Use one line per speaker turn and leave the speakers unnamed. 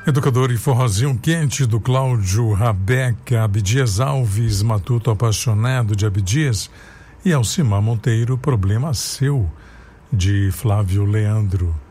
Educador e Forrozinho Quente, do Cláudio Rabeca, Abdias Alves, Matuto Apaixonado, de Abdias, e Alcimar Monteiro, Problema Seu, de Flávio Leandro.